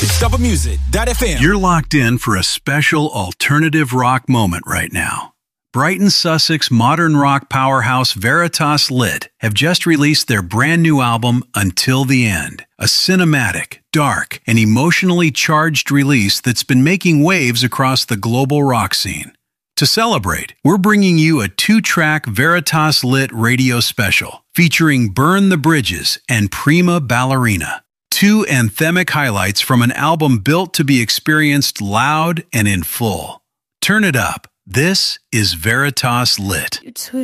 DiscoverMusic.fm. You're locked in for a special alternative rock moment right now. Brighton, Sussex modern rock powerhouse Veritas Lit have just released their brand new album, Until the End, a cinematic, dark, and emotionally charged release that's been making waves across the global rock scene. To celebrate, we're bringing you a 2-track Veritas Lit radio special featuring Burn the Bridges and Prima Ballerina. 2 anthemic highlights from an album built to be experienced loud and in full. Turn it up. This is Veritas Lit.